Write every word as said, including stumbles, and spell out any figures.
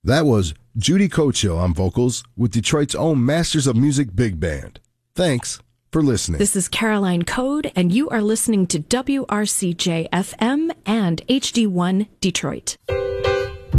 That was Judy Cochill on vocals with Detroit's own Masters of Music Big Band. Thanks for listening. This is Caroline Code, and you are listening to W R C J F M and H D one Detroit.